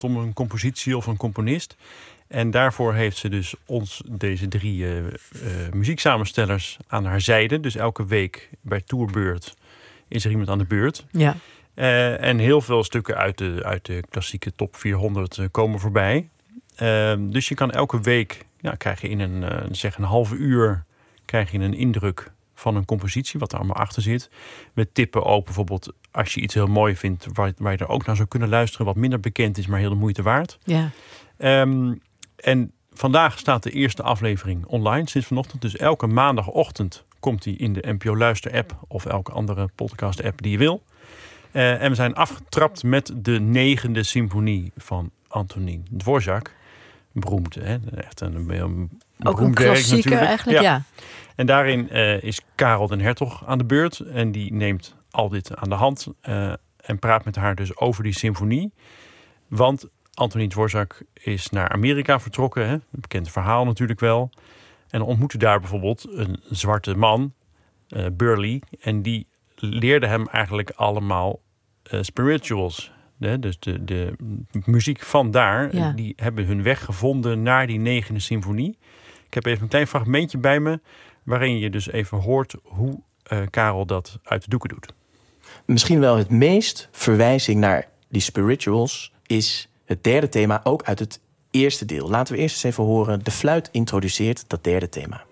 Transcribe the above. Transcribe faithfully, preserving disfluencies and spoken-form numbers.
om een compositie of een componist. En daarvoor heeft ze dus ons, deze drie uh, uh, muzieksamenstellers, aan haar zijde. Dus elke week bij Tourbeurt is er iemand aan de beurt. Ja. Uh, en heel veel stukken uit de, uit de klassieke top vierhonderd uh, komen voorbij. Uh, dus je kan elke week, ja, krijg je in een, uh, zeg een halve uur, krijg je een indruk van een compositie, wat er allemaal achter zit. We tippen ook bijvoorbeeld, als je iets heel mooi vindt, waar, waar je er ook naar zou kunnen luisteren, wat minder bekend is, maar heel de moeite waard. Ja. Um, en vandaag staat de eerste aflevering online sinds vanochtend. Dus elke maandagochtend komt die in de N P O Luister app of elke andere podcast app die je wil. Uh, en we zijn afgetrapt met de negende symfonie van Antonín Dvořák. Beroemd, hè? Echt een, een ook een klassieker eigenlijk, ja. ja. En daarin uh, is Karel den Hertog aan de beurt. En die neemt al dit aan de hand. Uh, en praat met haar dus over die symfonie. Want Antonín Dvořák is naar Amerika vertrokken. Hè? Een bekend verhaal natuurlijk wel. En ontmoette daar bijvoorbeeld een zwarte man, uh, Burley. En die leerde hem eigenlijk allemaal uh, spirituals. Hè? Dus de, de muziek van daar. Ja. Die hebben hun weg gevonden naar die negende symfonie. Ik heb even een klein fragmentje bij me, waarin je dus even hoort hoe uh, Karel dat uit de doeken doet. Misschien wel het meest verwijzing naar die spirituals is het derde thema, ook uit het eerste deel. Laten we eerst eens even horen. De fluit introduceert dat derde thema.